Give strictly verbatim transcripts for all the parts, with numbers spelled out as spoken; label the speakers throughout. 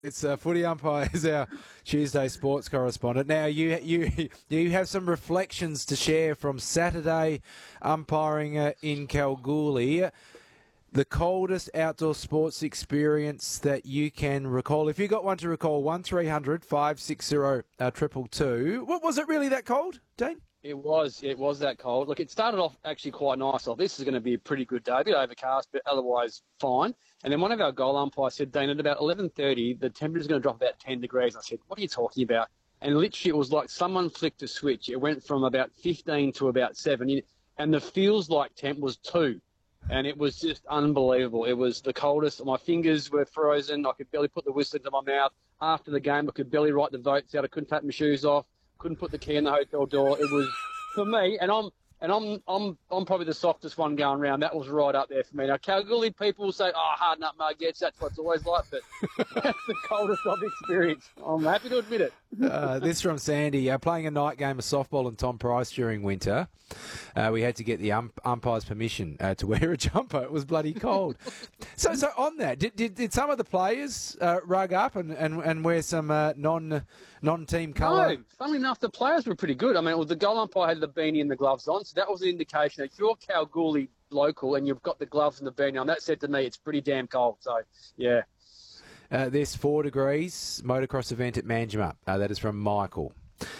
Speaker 1: It's uh, Footy Umpire is our Tuesday sports correspondent. Now, you you you have some reflections to share from Saturday umpiring uh, in Kalgoorlie. The coldest outdoor sports experience that you can recall. If you got one to recall, one three hundred five six zero triple two. What was it really that cold, Dean?
Speaker 2: It was. It was that cold. Look, it started off actually quite nice. Off. This is going to be a pretty good day. A bit overcast, but otherwise fine. And then one of our goal umpires said, Dean, at about eleven thirty, the temperature's going to drop about ten degrees. I said, what are you talking about? And literally it was like someone flicked a switch. It went from about fifteen to about seven. And the feels like temp was two. And it was just unbelievable. It was the coldest. My fingers were frozen. I could barely put the whistle into my mouth. After the game, I could barely write the votes out. I couldn't take my shoes off. Couldn't put the key in the hotel door. It was, for me, and I'm and I'm I'm I'm probably the softest one going around. That was right up there for me. Now, Kalgoorlie people will say, oh, harden up, Margets. That's what it's always like. But that's the coldest I've experienced. I'm happy to admit it.
Speaker 1: uh, this from Sandy. Uh, playing a night game of softball in Tom Price during winter. Uh, we had to get the ump- umpire's permission uh, to wear a jumper. It was bloody cold. so, so on that, did did, did some of the players uh, rug up and, and, and wear some uh, non non team colour?
Speaker 2: No, funnily enough, the players were pretty good. I mean, it was the goal umpire had the beanie and the gloves on, so that was an indication that if you're Kalgoorlie local and you've got the gloves and the beanie on, that said to me it's pretty damn cold. So, yeah.
Speaker 1: Uh, there's four degrees motocross event at Manjimup. Uh, that is from Michael.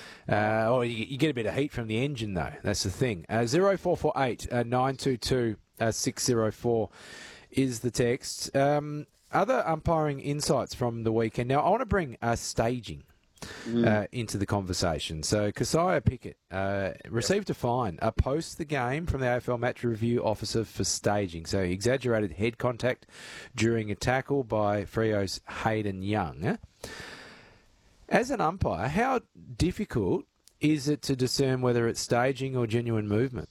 Speaker 1: Uh, oh, you, you get a bit of heat from the engine, though. That's the thing. Uh, zero four four eight nine two two six zero four is the text. Um, other umpiring insights from the weekend. Now, I want to bring uh, staging mm. uh, into the conversation. So, Keziah Pickett uh, received a fine uh, post the game from the A F L match review officer for staging. So, exaggerated head contact during a tackle by Freo's Hayden Young. As an umpire, how difficult is it to discern whether it's staging or genuine movement?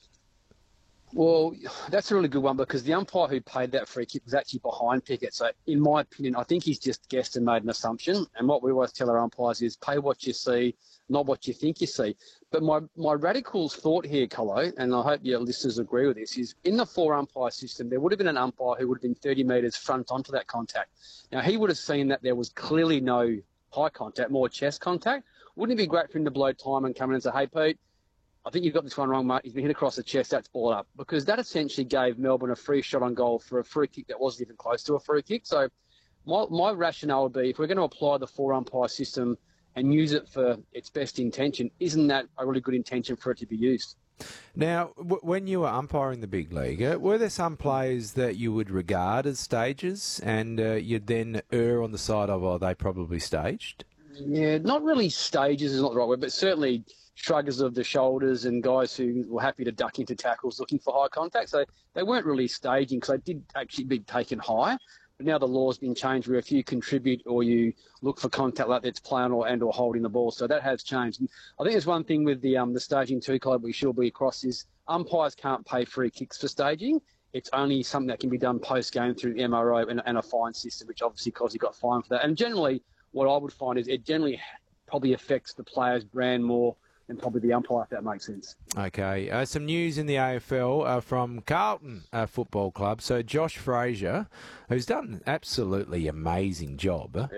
Speaker 2: Well, that's a really good one because the umpire who paid that free kick was actually behind Pickett. So, in my opinion, I think he's just guessed and made an assumption. And what we always tell our umpires is pay what you see, not what you think you see. But my, my radical thought here, Colo, and I hope your listeners agree with this, is in the four-umpire system, there would have been an umpire who would have been thirty metres front onto that contact. Now, he would have seen that there was clearly no high contact, more chest contact. Wouldn't it be great for him to blow time and come in and say, hey, Pete, I think you've got this one wrong, mate. He's been hit across the chest. That's ball up. Because that essentially gave Melbourne a free shot on goal for a free kick that wasn't even close to a free kick. So my, my rationale would be if we're going to apply the four-umpire system and use it for its best intention, isn't that a really good intention for it to be used?
Speaker 1: Now, w- when you were umpiring the big league, uh, were there some players that you would regard as stages and uh, you'd then err on the side of, oh, they probably staged?
Speaker 2: Yeah, not really stages is not the right word, but certainly shruggers of the shoulders and guys who were happy to duck into tackles looking for high contact. So they weren't really staging because they did actually be taken high. But now the law's been changed where if you contribute or you look for contact like that's playing or and or holding the ball, so that has changed. And I think there's one thing with the um the staging too, Club we should be across is umpires can't pay free kicks for staging. It's only something that can be done post game through M R O and, and a fine system, which obviously because he got fined for that. And generally, what I would find is it generally probably affects the player's brand more and probably the umpire, if that makes sense.
Speaker 1: Okay. Uh, some news in the A F L uh, from Carlton uh, Football Club. So Josh Frazier, who's done an absolutely amazing job. Huh?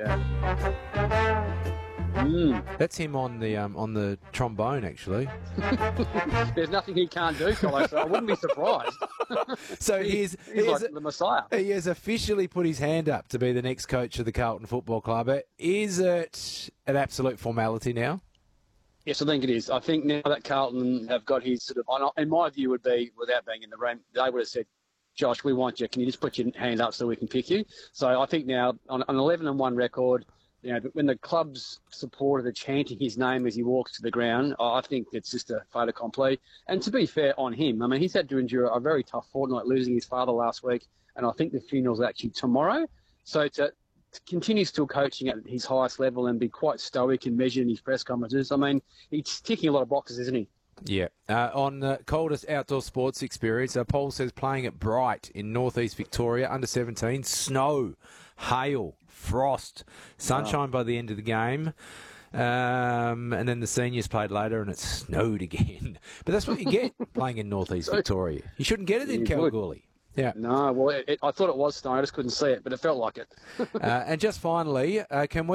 Speaker 2: Yeah. Mm.
Speaker 1: That's him on the um, on the trombone, actually.
Speaker 2: There's nothing he can't do, Colo, so I wouldn't be surprised.
Speaker 1: So
Speaker 2: he,
Speaker 1: he's,
Speaker 2: he's, he's
Speaker 1: like
Speaker 2: the Messiah.
Speaker 1: He has officially put his hand up to be the next coach of the Carlton Football Club. Is it an absolute formality now?
Speaker 2: Yes, I think it is. I think now that Carlton have got his sort of, in my view would be, without being in the room, they would have said, Josh, we want you. Can you just put your hand up so we can pick you? So I think now on an eleven and one record, you know, when the club's supporters are chanting his name as he walks to the ground, I think it's just a fait accompli. And to be fair on him, I mean, he's had to endure a very tough fortnight losing his father last week, and I think the funeral's actually tomorrow. So to continue still coaching at his highest level and be quite stoic and measured in his press conferences. I mean, he's ticking a lot of boxes, isn't he?
Speaker 1: Yeah. Uh, on the coldest outdoor sports experience, uh, Paul says playing at Bright in northeast Victoria, under seventeen, snow, hail, frost, sunshine oh. by the end of the game. Um, and then the seniors played later and it snowed again. But that's what you get playing in northeast Victoria. You shouldn't get it in Kalgoorlie. Yeah.
Speaker 2: No, well, it, it, I thought it was Stone. I just couldn't see it, but it felt like it.
Speaker 1: uh, and just finally, uh, can we